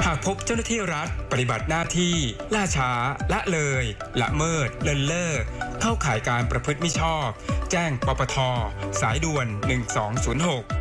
หากพบเจ้าหน้าที่รัฐปฏิบัติหน้าที่ล่าช้าละเลยละเมิดเลินเล่อเข้าข่ายการประพฤติมิชอบแจ้งปปท.สายด่วน1206